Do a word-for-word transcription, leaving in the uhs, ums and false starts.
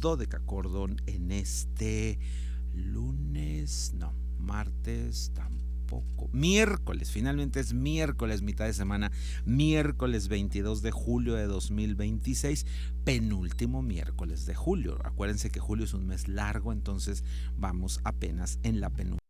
dodecacordón en este lunes, no, martes tampoco, miércoles, finalmente es miércoles, mitad de semana, miércoles veintidós de julio de dos mil veintiséis, penúltimo miércoles de julio. Acuérdense que julio es un mes largo, entonces vamos apenas en la penúltima